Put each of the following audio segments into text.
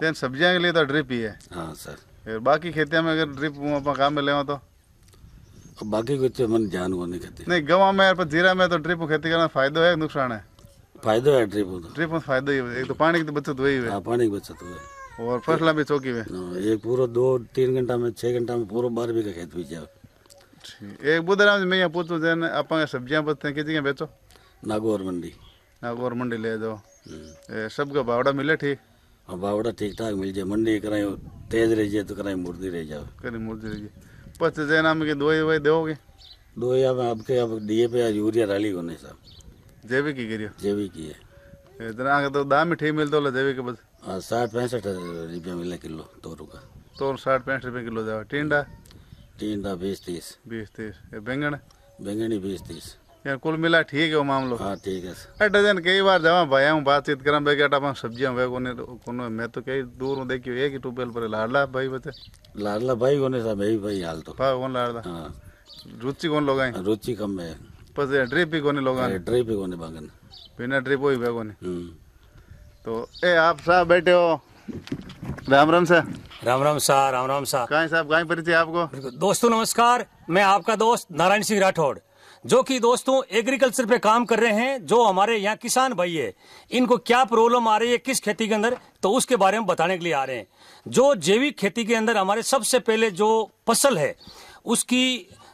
तेन सब्जियां के लिए तो ड्रिप ही है। हाँ सर। फिर बाकी खेतिया में अगर ड्रिप आप काम में ले तो बाकी कुछ मन ध्यान को नहीं खेती नहीं गवा में पर जीरा में तो ड्रिप खेती करना फायदा है नुकसान है? फायदा है ड्रिप तो। ड्रिप में फायदा ही है, एक तो पानी की तो बचत हुई है। हाँ पानी की बचत हुई और फसला भी चौकी में ये पूरा 2-3 घंटा में 6 घंटा में पूरा 12 बीघा खेत बीत जाए। एक बुधराम मैं यहाँ पूछूं जैन आप सब्जियां बचते हैं किसी बेचो? नागौर मंडी। नागौर मंडी ले जाओ सबका भावड़ा मिले ठीक? हाँ भावड़ा ठीक ठाक मिल जाए। मंडी कराई तेज रह जाए तो कराई मुर्दी रह जाओ। करी मुर्दी रह जाए पच जैन की दवाई वही दोगे? दो या आपके अब DAP यूरिया डाली को नहीं साहब। जैविक ही करियो? जैविक ही है। इतना तो दाम ही ठीक मिलता हो जैविक के बस? हाँ 60-65 रुपया मिले किलो तोरू का। तो 60-65 रुपये किलो जाओ। टिंडा? टिंडा 20-30। 20-30। बैंगन? बैंगनी 20-30। यार कुल मिला ठीक है वो मामलो? हाँ ठीक है। डजन कई बार जावा भाई हूँ बातचीत करा बेटा अपन सब्जियां वे कोने मैं तो कई दूर हूँ देखियो एक ही ट्यूबवेल पर लाडला भाई बचे। लाडला भाई कोने साहब यही भाई हाल तो। भाई कौन लाडला? हाँ रुचि कौन लोग आए? रुचि कम है। बस ड्रिप भी कोने लोग आए? ड्रिप ही कोने बागन बिना ड्रिप ही वे कोने। तो ए आप साहब बैठे हो राम राम सर। राम राम साहब। राम राम साहब। कहाँ साहब कहाँ परिचय आपको? दोस्तों नमस्कार, मैं आपका दोस्त नारायण सिंह राठौड़ जो कि दोस्तों एग्रीकल्चर पे काम कर रहे हैं। जो हमारे यहाँ किसान भाई है इनको क्या प्रॉब्लम आ रही है किस खेती के अंदर तो उसके बारे में बताने के लिए आ रहे हैं। जो जैविक खेती के अंदर हमारे सबसे पहले जो फसल है उसकी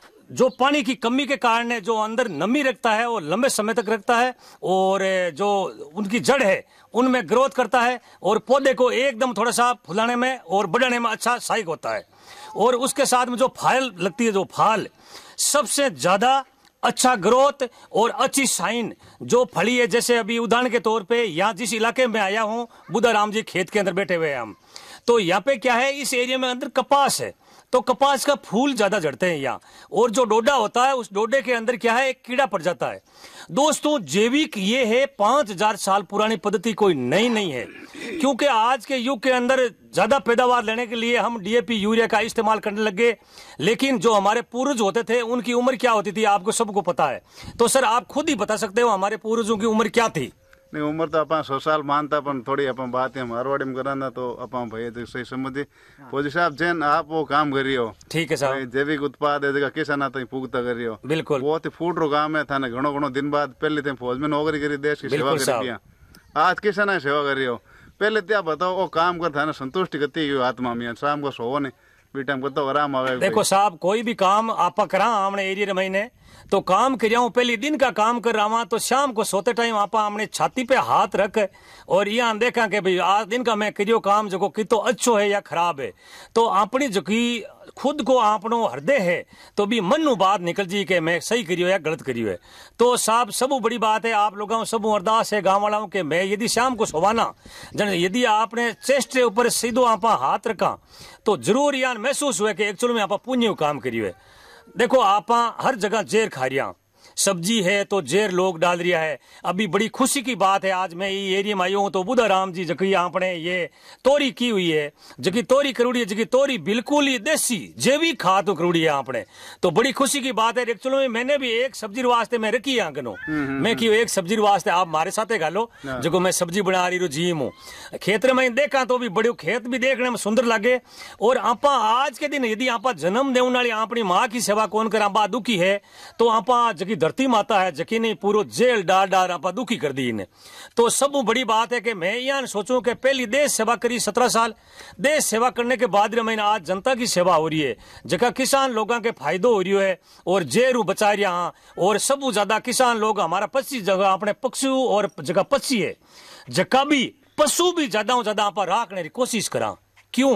जो पानी की कमी के कारण है जो अंदर नमी रखता है वो लंबे समय तक रखता है और जो उनकी जड़ है उनमें ग्रोथ करता है और पौधे को एकदम थोड़ा सा फुलाने में और बढ़ाने में अच्छा सहायक होता है। और उसके साथ में जो फाल लगती है जो फाल सबसे ज्यादा अच्छा ग्रोथ और अच्छी साइन जो फली है। जैसे अभी उदाहरण के तौर पे यहाँ जिस इलाके में आया हूँ बुधाराम जी खेत के अंदर बैठे हुए हैं हम, तो यहाँ पे क्या है इस एरिया में अंदर कपास है तो कपास का फूल ज्यादा झड़ते हैं यहाँ। और जो डोडा होता है उस डोडे के अंदर क्या है एक कीड़ा पड़ जाता है। दोस्तों जैविक ये है 5000 साल पुरानी पद्धति कोई नई नहीं है क्योंकि आज के युग के अंदर ज्यादा पैदावार लेने के लिए हम DAP यूरिया का इस्तेमाल करने लगे। लेकिन जो हमारे पूर्वज होते थे उनकी उम्र क्या होती थी आपको सबको पता है। तो सर आप खुद ही बता सकते हो हमारे पूर्वजों की उम्र क्या थी? नहीं उम्र तो अपन 100 साल मानता अपन थोड़ी अपन बात है मारवाड़ी में कराना तो अपन भाई तो सही समझे। फौजी साहब जैन आप वो काम कर रही हो ठीक है साहब। जैविक उत्पाद है जगह किसान आता पूगता कर रही हो बिल्कुल बहुत ही फूट रो काम है था ना घणो घणो दिन बाद पहले थे फौज में नौकरी करी देश की सेवा करी आज किसान है सेवा कर रही हो। पहले क्या बताओ वो काम करता है ना संतुष्टि गति आत्मा में शाम को सोवो नहीं बीटा बताओ आराम आवे। देखो साहब कोई भी काम आप करा हमने एरिया महीने तो काम करिया हूँ पहले दिन का काम कर रहा हूँ तो शाम को सोते टाइम आप हमने छाती पे हाथ रख और यहाँ देखा कि भाई आज दिन का मैं करियो काम जो कि तो अच्छो है या खराब है तो अपनी जो की खुद को आपनो हृदय है तो भी मन बात निकल जी कि मैं सही करियो या गलत करियो है। तो साहब सब बड़ी बात है आप लोगों सब अरदास है गांव वालों के मैं यदि शाम को सोवाना जन यदि आपने चेस्ट के ऊपर सीधो आप हाथ रखा तो जरूर यार महसूस हुआ कि एक्चुअल में आप पुण्य काम करियो है। देखो आप हर जगह जेर खा रिया सब्जी है तो जेर लोग डाल रिया है। अभी बड़ी खुशी की बात है आज मैं ये एरिया में आई हूँ तो बुधाराम जी जकी आपने ये तोरी की हुई है जकी तोरी करूड़ी है जकी तोरी बिल्कुल ही देसी जैविक खाद करूड़ी है आपने तो बड़ी खुशी की बात है। एक्चुअली मैंने भी एक सब्जी वास्ते मैं रखी है गनो मैं की एक सब्जी वास्ते आप हमारे साथ गालो जो मैं सब्जी बना रही जीम हूँ खेत में देखा तो भी बड़े खेत भी देखने में सुंदर लगे। और आप आज के दिन यदि आप जन्म देने वाली अपनी माँ की सेवा कौन कर आप दुखी है तो आप जकी धरती माता है जकी ने पूरा जेल डाल डाल आप दुखी कर दी इन्हें। तो सब बड़ी बात है कि मैं यहाँ सोचूं कि पहली देश सेवा करी 17 साल देश सेवा करने के बाद मैंने आज जनता की सेवा हो रही है जगह किसान लोगों के फायदो हो रही है और जेरू बचा रहा और सब ज्यादा किसान लोग हमारा पक्षी जगह अपने पक्षी और जगह पक्षी है जगह भी पशु भी ज्यादा ज्यादा आप राखने की कोशिश करा। क्यों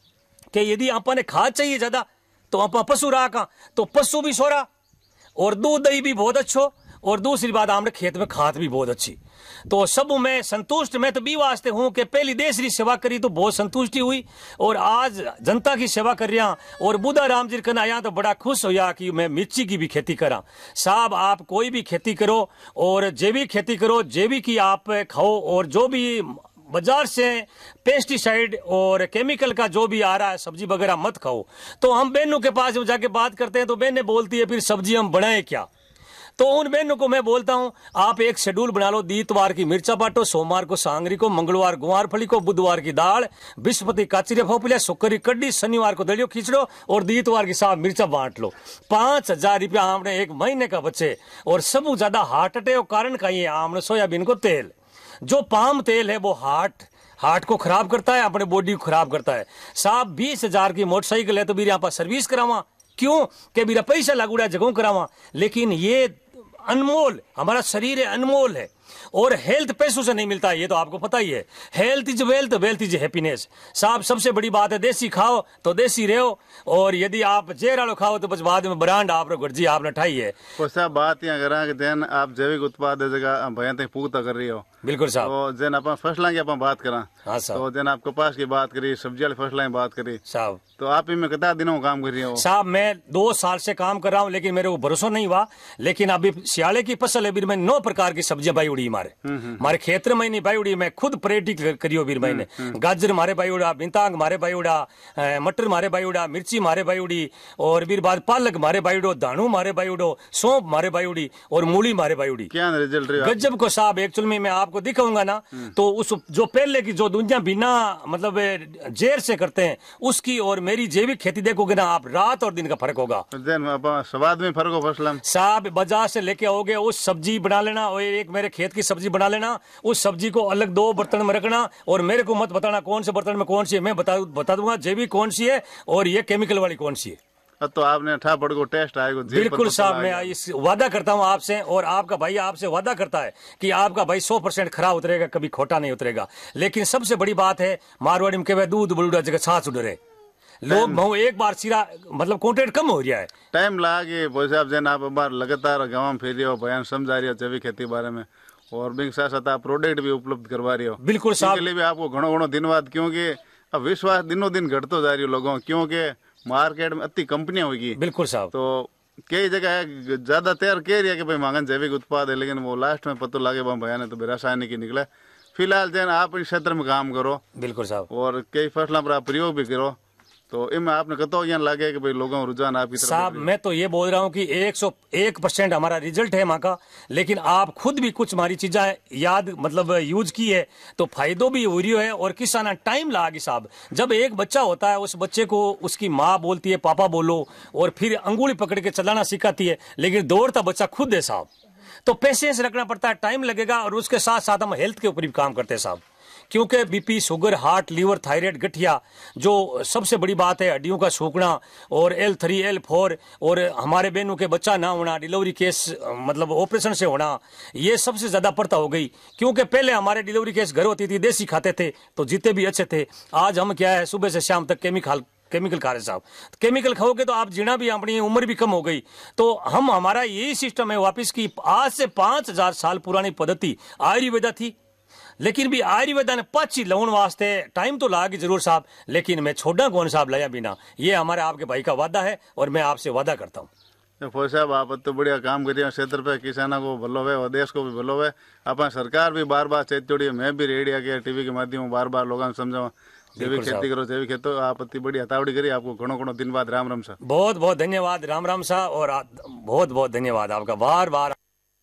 कि यदि आपने खाद चाहिए ज्यादा तो आप पशु राखा तो पशु भी सोरा और दूध दही भी बहुत अच्छो और दूसरी बात हमारे खेत में खाद भी बहुत अच्छी। तो सब मैं संतुष्ट मैं तो भी वास्ते हूं कि पहली देश की सेवा करी तो बहुत संतुष्टि हुई और आज जनता की सेवा कर रहा और बुधाराम जी करना आया तो बड़ा खुश होया कि मैं मिर्ची की भी खेती करा। साहब आप कोई भी खेती करो और जैविक खेती करो जैविक ही आप खाओ और जो भी बाजार से पेस्टिसाइड और केमिकल का जो भी आ रहा है सब्जी वगैरह मत खाओ। तो हम बहनों के पास जाके बात करते हैं तो बहनें बोलती है फिर सब्जी हम बनाए क्या। तो उन बहनों को मैं बोलता हूं, आप एक शेड्यूल बना लो, इतवार की मिर्चा बांटो, सोमवार को सांगरी को, मंगलवार गुआर फली को, बुधवार की दाल, बृहस्पति काचरी फोपलिया, शुक्र की कड्डी, शनिवार को दलियो खींचड़ो और इतवार की साहब मिर्चा बांट लो। 5,000 रुपया आपने एक महीने का बचे। और सबसे ज्यादा हार्ट अटैक का कारण का ये आमने सोयाबीन को तेल, जो पाम तेल है वो हार्ट को खराब करता है, अपने बॉडी को खराब करता है साहब। 20,000 की मोटरसाइकिल है तो भी यहाँ पर सर्विस करावा, क्यों कि मेरा पैसा लागूड़ा जगह करावा। लेकिन ये अनमोल, हमारा शरीर है अनमोल है, और हेल्थ पैसों से नहीं मिलता है, ये तो आपको पता ही है। Health is wealth, wealth is happiness साहब। सबसे बड़ी बात है देसी खाओ तो देसी रहो, और यदि आप जेरालो खाओ तो बस बाद में ब्रांड आप गर्जी आपने ठाई है। तो साहब बात यहाँ करा कि जैन आप जैविक उत्पाद जगह भैया तक पूगता कर रही हो। बिल्कुल साहब। तो जैन अपन फसलों की अपन बात करा, हाँ साहब। तो जैन आप कपास की बात करी, सब्जी वाली फसलों की बात करी साहब, तो आप इनमें कितना दिनों में काम कर रही हो? साहब मैं 2 साल से काम कर रहा हूँ, लेकिन मेरे को भरोसा नहीं हुआ। लेकिन अभी सियाले की फसल है, मैं 9 प्रकार की सब्जियां बाई उड़ी हमारे खेत्र में नहीं बाई उड़ी, मैं खुद पर्यटक करियो बीर मैंने। गाजर मारे बाई उड़ा, बिंतांग मारे बाई उड़ा, मटर मारे बाई उड़ा, मिर्ची मारे बाई उड़ी, और बीर बाद पालक मारे बाई उड़ो, दानू मारे बाई उड़ो, सौंप मारे बाई उड़ी और मूली मारे बाई उड़ी। क्या रिजल्ट रहा गजब को साहब। एक्चुअल में मैं आपको दिखाऊंगा ना, तो उस जो पहले की जो दुनिया बिना मतलब जेर से करते हैं उसकी और मेरी जैविक खेती देखोगे ना आप, रात और दिन का फर्क होगा। स्वाद में फर्क हो फसल साहब। बाजार से लेके आओगे उस सब्जी बना लेना, और एक मेरे खेत की सब्जी बना लेना, उस सब्जी को अलग 2 बर्तन में रखना, और मेरे को मत बताना कौन से बर्तन में कौन सी है, मैं बता दूंगा जैविक कौन सी है और ये केमिकल वाली कौन सी है। तो आपने ठापड़ को टेस्ट आएगा। बिल्कुल साहब, मैं इस वादा करता हूं आपसे, और आपका भाई आपसे वादा करता है कि आपका भाई 100% खरा उतरेगा, कभी खोटा नहीं उतरेगा। लेकिन सबसे बड़ी बात है, मारवाड़ी में कहवे दूध बलूड़ा जगह छाछ उड़े, लोग बहु एक बार सिरा मतलब कॉन्टेक्ट कम हो गया है, टाइम लागे। वैसे आप जैन आप बार लगातार गाँव में फिर रहे हो, बयान समझा रही हो जैविक खेती बारे में, और बिंग साथ साथ आप प्रोडक्ट भी उपलब्ध करवा रही हो। बिल्कुल साहब। इसके लिए भी आपको घणो दिन बाद, क्योंकि अब विश्वास दिनों दिन घटतो जा रही हो लोगों, क्योंकि मार्केट में अति कंपनियां होगी। बिल्कुल साहब। तो कई जगह है ज्यादातर कह रही है कि भाई मांगन जैविक उत्पाद है, लेकिन वो लास्ट में पता लगे भैया ने तो रासायनिक ही निकला। फिलहाल जैन आप इस क्षेत्र में काम करो। बिल्कुल साहब। और कई फसलों पर आप प्रयोग भी करो, तो इनमें आपने कतो यहाँ लगे कि भाई लोगों का रुझान आपकी तरफ? साहब मैं तो ये बोल रहा हूँ कि 101% हमारा रिजल्ट है माँ का, लेकिन आप खुद भी कुछ हमारी चीजें याद मतलब यूज की है तो फायदो भी हो रही है, और किसान टाइम लागी साहब। जब एक बच्चा होता है उस बच्चे को उसकी माँ बोलती है पापा बोलो, और फिर अंगुली पकड़ के चलाना सिखाती है, लेकिन दौड़ता बच्चा खुद है साहब। तो पेशेंस रखना पड़ता है, टाइम लगेगा, और उसके साथ साथ हम हेल्थ के ऊपर भी काम करते हैं साहब, क्योंकि BP, sugar, heart, liver, thyroid, गठिया, जो सबसे बड़ी बात है हड्डियों का सूखना, और L3, L4, और हमारे बहनों के बच्चा ना होना, डिलीवरी केस मतलब ऑपरेशन से होना, ये सबसे ज्यादा पड़ता हो गई। क्योंकि पहले हमारे डिलीवरी केस घर होती थी, देसी खाते थे तो जीते भी अच्छे थे। आज हम क्या है, सुबह से शाम तक केमिकल खा रहे साहब। केमिकल खाओगे तो आप जीना भी, अपनी उम्र भी कम हो गई। तो हमारा यही सिस्टम है वापिस की, आज से 5,000 साल पुरानी पद्धति आयुर्वेदा थी, लेकिन भी आयुर्वेदा ने पची लवन वास्ते टाइम तो लागे जरूर साहब, लेकिन मैं छोड़ा कौन साहब लाया बिना। ये हमारे आपके भाई का वादा है, और मैं आपसे वादा करता हूँ। फौज साहब आप तो बढ़िया काम कर रहे हैं क्षेत्र पे, किसानों को भलो है और देश को भी भलो है। अपन सरकार भी बार बार चेत जोड़ी है, मैं भी रेडियो के टीवी के माध्यम बार बार लोगों को समझाऊँ जैविक खेती करो, जैविक खेती। तो आप इतनी बड़ी हतावड़ी करी, आपको घणो दिन बाद राम राम साहब। बहुत बहुत धन्यवाद, राम राम साहब, और बहुत बहुत धन्यवाद आपका बार बार।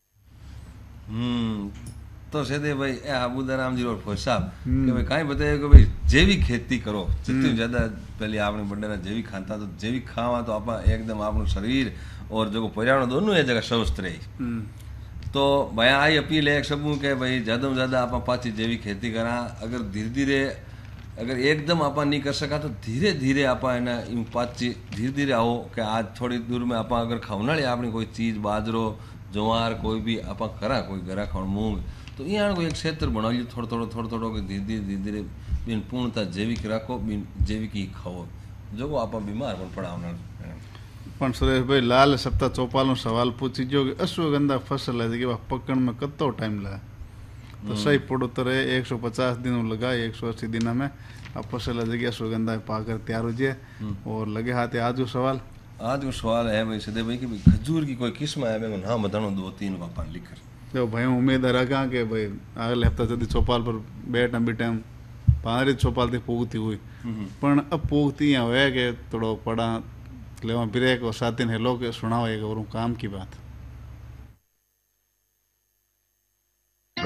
तो सीधे भाई आबूदाराम जी और फौज साहब कि भाई कहीं बताइए कि भाई जैविक खेती करो, जितनी ज्यादा पहले आपने बड़े जैविक खाता, तो जैविक खावा तो आप एकदम आपनो शरीर और जो पर्यावरण दोनों एक जगह स्वस्थ रही। तो भाई आई अपील है सबू के भाई ज्यादा से ज्यादा आप पाची जैविक खेती करा। अगर धीरे धीरे अगर एकदम आप नहीं कर सका तो धीरे धीरे आप पाची धीरे धीरे आओ कि आज थोड़ी दूर में आप अगर खावना अपनी कोई चीज बाजरो ज्वार कोई भी आप करा कोई गरा खाव मूंग, तो यहाँ को एक क्षेत्र बना लीजिए थोड़ा थोड़ा धीरे धीरे बिन पूर्णता जैविक रखो, बिन जैविक ही खाओ, जो आप बीमार पण पड़ा। पण सुरेश भाई लाल सप्ताह चौपाल सवाल पूछी जो कि अश्वगंधा फसल है कि पकड़ में कतो टाइम लगा, तो सही पड़ो तो रहे 150 दिन लगा, 180 दिन में अब फसल है अश्वगंधा पाकर तैयार हो जाए। और लगे हाथ आज सवाल है भाई सीधे भाई कि खजूर की कोई किस्म है, मैं नाम बताना 2-3 पापा लिखकर। तो भाई उम्मीद रखा कि भाई अगले हफ्ता जब चौपाल पर बैठना भी टाइम 5 चौपाल थी पूगती हुई, पण अब पूगती यहाँ हुआ कि थोड़ा पढ़ा ले ब्रेक और 7 दिन हेलो के सुना एक और काम की बात।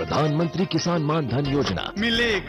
प्रधानमंत्री किसान मान धन योजना। मिलेगा